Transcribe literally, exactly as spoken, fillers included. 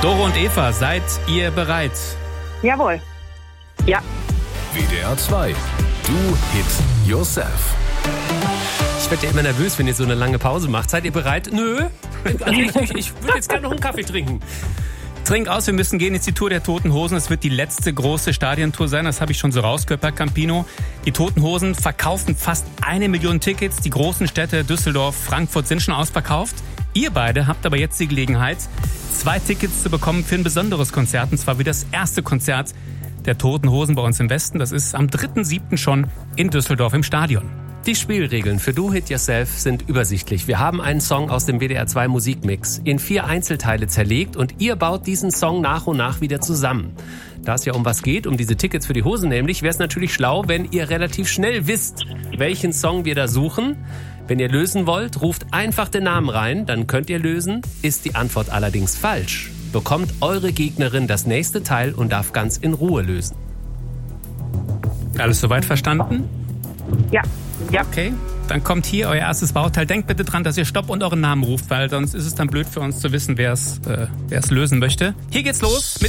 Doro und Eva, seid ihr bereit? Jawohl. Ja. W D R zwei. Do It Yourself. Ich werde ja immer nervös, wenn ihr so eine lange Pause macht. Seid ihr bereit? Nö. Also ich ich, ich würde jetzt gerne noch einen Kaffee trinken. Trink aus, wir müssen gehen. Jetzt die Tour der Toten Hosen. Es wird die letzte große Stadiontour sein. Das habe ich schon so rausgehört bei Campino. Die Toten Hosen verkaufen fast eine Million Tickets. Die großen Städte Düsseldorf, Frankfurt sind schon ausverkauft. Ihr beide habt aber jetzt die Gelegenheit, zwei Tickets zu bekommen für ein besonderes Konzert. Und zwar wie das erste Konzert der Toten Hosen bei uns im Westen. Das ist am dritten siebten schon in Düsseldorf im Stadion. Die Spielregeln für Do It Yourself sind übersichtlich. Wir haben einen Song aus dem W D R zwei Musikmix in vier Einzelteile zerlegt und ihr baut diesen Song nach und nach wieder zusammen. Da es ja um was geht, um diese Tickets für die Hosen nämlich, wäre es natürlich schlau, wenn ihr relativ schnell wisst, welchen Song wir da suchen. Wenn ihr lösen wollt, ruft einfach den Namen rein, dann könnt ihr lösen. Ist die Antwort allerdings falsch, bekommt eure Gegnerin das nächste Teil und darf ganz in Ruhe lösen. Alles soweit verstanden? Ja. Ja. Okay, dann kommt hier euer erstes Bauteil. Denkt bitte dran, dass ihr Stopp und euren Namen ruft, weil sonst ist es dann blöd für uns zu wissen, wer es äh, wer es lösen möchte. Hier geht's los mit